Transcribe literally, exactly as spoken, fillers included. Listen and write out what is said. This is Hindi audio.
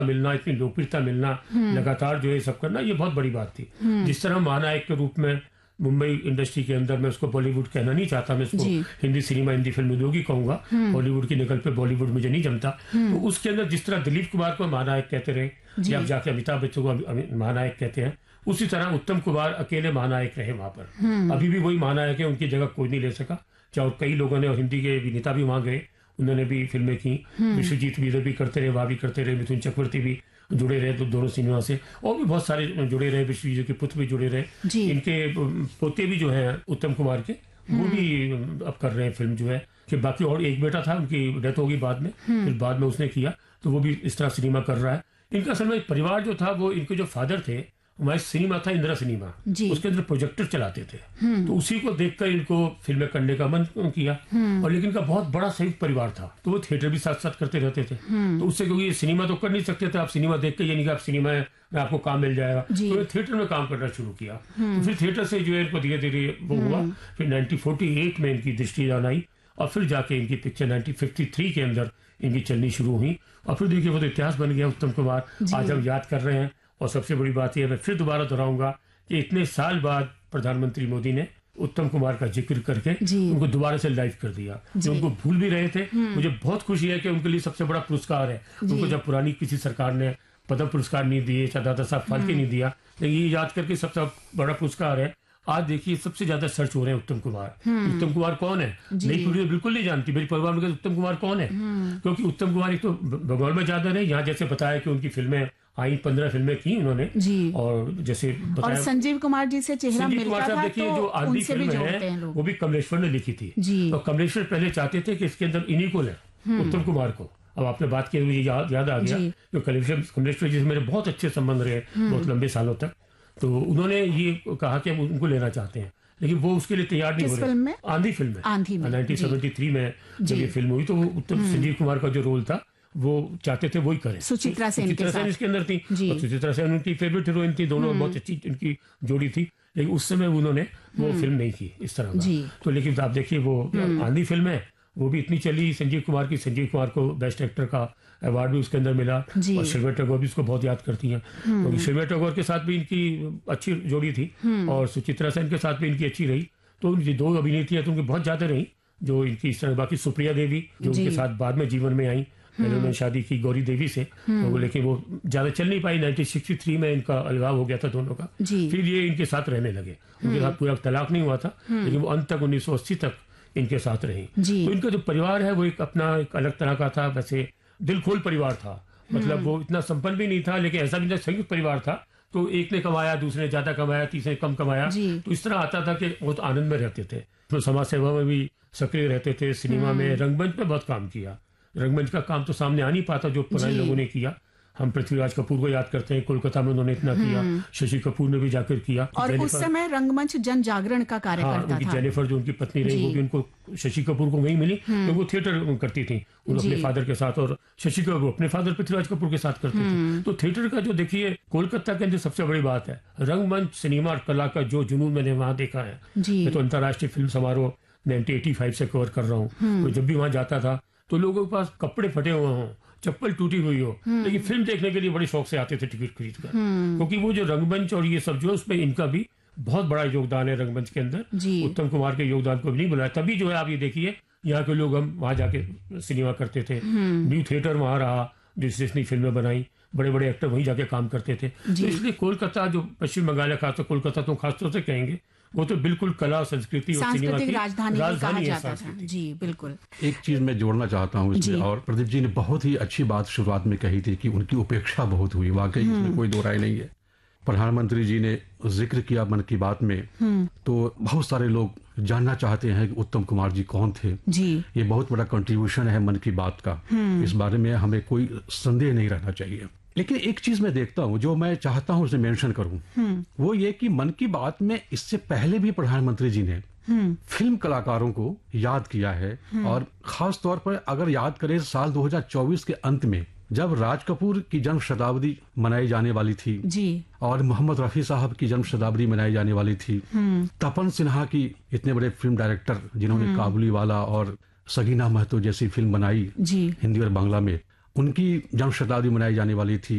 मिलना, इतनी लोकप्रियता मिलना, लगातार जो है सब करना, ये बहुत बड़ी बात थी। जिस तरह महानायक के रूप में मुंबई इंडस्ट्री के अंदर, मैं उसको बॉलीवुड कहना नहीं चाहता, मैं उसको हिंदी सिनेमा, हिंदी फिल्म उद्योग ही कहूंगा, हॉलीवुड की नकल पे बॉलीवुड मुझे नहीं जमता। तो उसके अंदर जिस तरह दिलीप कुमार को महानायक कहते रहे, या अब जाके अमिताभ बच्चन को महानायक कहते हैं, उसी तरह उत्तम कुमार अकेले महानायक रहे वहां पर। अभी भी वही महानायक है, उनकी जगह कोई नहीं ले सका। चाहे कई लोगों ने, और हिंदी के अभिनेता भी वहां गए, उन्होंने भी फिल्में की, विश्वजीत भी इधर भी करते रहे, वहां भी करते रहे, मिथुन चक्रवर्ती भी जुड़े रहे तो दोनों सिनेमा से, और भी बहुत सारे जुड़े रहे, विश्वजीत के पुत्र भी जुड़े रहे, इनके पोते भी जो है उत्तम कुमार के, वो भी अब कर रहे हैं फिल्म जो है। कि बाकी और एक बेटा था, उनकी डेथ होगी बाद में, फिर बाद में उसने किया, तो वो भी इस तरह सिनेमा कर रहा है। इनका असल में परिवार जो था, वो इनके जो फादर थे, हमारे सिनेमा था इंदिरा सिनेमा, उसके अंदर प्रोजेक्टर चलाते थे, तो उसी को देखकर इनको फिल्में करने का मन किया। और लेकिन इनका बहुत बड़ा संयुक्त परिवार था, तो वो थिएटर भी साथ साथ करते रहते थे। तो उससे, क्योंकि ये सिनेमा तो कर नहीं सकते थे, आप सिनेमा देख के ये नहीं कि आप सिनेमा में आपको काम मिल जाएगा, तो थिएटर में काम करना शुरू किया। तो फिर थिएटर से जो है इनको धीरे धीरे वो हुआ। फिर नाइनटीन फोर्टी एट में इनकी दृष्टि दान आई, और फिर जाके इनकी पिक्चर नाइनटीन फिफ्टी थ्री के अंदर इनकी चलनी शुरू हुई। और फिर देखिए वो तो इतिहास बन गया उत्तम कुमार, आज हम याद कर रहे हैं। और सबसे बड़ी बात यह, मैं फिर दोबारा दोहराऊंगा कि इतने साल बाद प्रधानमंत्री मोदी ने उत्तम कुमार का जिक्र करके उनको दोबारा से लाइव कर दिया, जो उनको भूल भी रहे थे। मुझे बहुत खुशी है कि उनके लिए सबसे बड़ा पुरस्कार है। उनको जब पुरानी किसी सरकार ने पद्म पुरस्कार नहीं दिए, चाहे दादा साहब फाल्के नहीं दिया, लेकिन ये याद करके सबसे बड़ा पुरस्कार है। आज देखिए सबसे ज्यादा सर्च हो रहे हैं उत्तम कुमार। उत्तम कुमार कौन है? नई पीढ़ी बिल्कुल नहीं जानती। मेरी परिवार में उत्तम कुमार कौन है, क्योंकि उत्तम कुमार एक तो बंगाल में ज्यादा रहे, यहाँ जैसे बताया कि उनकी फिल्में आई, पंद्रह फिल्में की उन्होंने, और जैसे और संजीव कुमार जी से चेहरा मिलता था, देखिए तो जो आंधी फिल्म है वो भी कमलेश्वर ने लिखी थी, और कमलेश्वर पहले चाहते थे कि इसके अंदर इन्हीं को ले, उत्तम कुमार को। अब आपने बात की, मुझे याद याद आ गया, जो कमलेश्वर कमलेश्वर जी से मेरे बहुत अच्छे संबंध रहे बहुत लंबे सालों तक, तो उन्होंने ये कहा कि हम उनको लेना चाहते हैं, लेकिन वो उसके लिए तैयार नहीं हो रहे। फिल्म में? आंधी फिल्म में, आंधी में नाइनटीन सेवेंटी थ्री में जब ये फिल्म हुई, तो वो उत्तम संजीव कुमार का जो रोल था वो चाहते थे वही करें। सुचित्रा सेन सुचित्रा सेन इसके अंदर थी, और सुचित्रा सेन उनकी फेवरेट हीरोइन थी, दोनों बहुत अच्छी उनकी जोड़ी थी, लेकिन उस समय उन्होंने वो फिल्म नहीं की इस तरह का। तो लेकिन आप देखिए वो आंधी फिल्म है, वो भी इतनी चली संजीव कुमार की, संजीव कुमार को बेस्ट एक्टर का अवार्ड भी उसके अंदर मिला, और शिल्पा टैगोर भी उसको बहुत याद करती हैं, क्योंकि शिल्पा टैगोर के साथ भी इनकी अच्छी जोड़ी थी, और सुचित्रा सेन के साथ भी इनकी अच्छी रही। तो उनकी दो अभिनेत्रियां तो उनकी बहुत ज्यादा रही जो इनकी इस तरह। बाकी सुप्रिया देवी जो उनके साथ बाद में जीवन में आई, पहले उन्होंने शादी की गौरी देवी से, तो लेकिन वो ज्यादा चल नहीं पाई। नाइनटीन सिक्सटी थ्री में इनका अलगाव हो गया था दोनों का, फिर ये इनके साथ रहने लगे। उनके साथ पूरा तलाक नहीं हुआ था, लेकिन वो अंत तक उन्नीस सौ अस्सी तक इनके साथ रही। तो इनका जो परिवार है वो एक अपना एक अलग तरह का था। वैसे दिल खोल परिवार था, मतलब वो इतना संपन्न भी नहीं था, लेकिन ऐसा भी नहीं, संयुक्त परिवार था। तो एक ने कमाया, दूसरे ने ज्यादा कमाया, तीसरे ने कम कमाया, तो इस तरह आता था कि बहुत आनंद में रहते थे। तो समाज सेवा में भी सक्रिय रहते थे, सिनेमा में, रंगमंच में बहुत काम किया। रंगमंच का काम तो सामने आ नहीं पाता जो पुराने लोगों ने किया। हम पृथ्वीराज कपूर को याद करते हैं, कोलकाता में उन्होंने इतना किया, शशि कपूर ने भी जाकर किया। और उस समय रंगमंच जन जागरण का कार्य हाँ, करता था। जेनिफर जो उनकी पत्नी रही, वो भी उनको शशि कपूर को वही मिली, क्योंकि वो थिएटर करती थी उन अपने फादर के साथ, और शशि कपूर अपने फादर पृथ्वीराज कपूर के साथ करते थे। तो थिएटर का जो देखिए कोलकाता के अंदर सबसे बड़ी बात है रंगमंच, सिनेमा और कला का जो जुनून मैंने वहां देखा है। मैं तो अंतर्राष्ट्रीय फिल्म समारोह नाइनटीन एटी फाइव से कवर कर रहा हूँ, तो जब भी वहां जाता था तो लोगों के पास कपड़े फटे हुए हों, चप्पल टूटी हुई हो, लेकिन फिल्म देखने के लिए बड़े शौक से आते थे टिकट खरीद कर, क्योंकि वो जो रंगमंच और ये सब जो है उसमें इनका भी बहुत बड़ा योगदान है रंगमंच के अंदर। उत्तम कुमार के योगदान को भी नहीं बुलाया, तभी जो है आप ये देखिए यहाँ के लोग, हम वहां जाके सिनेमा करते थे, न्यू थिएटर वहां रहा, जिसने फिल्में बनाई, बड़े बड़े एक्टर वहीं जाके काम करते थे। तो इसलिए कोलकाता जो पश्चिम बंगाल है, खासतौर कोलकाता तो खासतौर से कहेंगे, वो तो बिल्कुल कला, संस्कृति और सिनेमा की राजधानी, राजधानी कहा है। जाता था। जी बिल्कुल। एक चीज मैं जोड़ना चाहता हूँ इसमें, और प्रदीप जी ने बहुत ही अच्छी बात शुरुआत में कही थी कि उनकी उपेक्षा बहुत हुई, वाकई इसमें कोई दो राय नहीं है। प्रधानमंत्री जी ने जिक्र किया मन की बात में, तो बहुत सारे लोग जानना चाहते हैं कि उत्तम कुमार जी कौन थे। जी ये बहुत बड़ा कंट्रीब्यूशन है मन की बात का, इस बारे में हमें कोई संदेह नहीं रहना चाहिए। लेकिन एक चीज मैं देखता हूं जो मैं चाहता हूं उसे मेंशन करूं, वो ये कि मन की बात में इससे पहले भी प्रधानमंत्री जी ने फिल्म कलाकारों को याद किया है, और खास तौर पर अगर याद करें साल दो हज़ार चौबीस के अंत में जब राज कपूर की जन्म शताब्दी मनाई जाने वाली थी जी, और मोहम्मद रफी साहब की जन्म शताब्दी मनाई जाने वाली थी, तपन सिन्हा की, इतने बड़े फिल्म डायरेक्टर जिन्होंने काबुली वाला और सगीना महतो जैसी फिल्म बनाई जी, हिंदी और बांग्ला में, उनकी जन्म शताब्दी मनाई जाने वाली थी।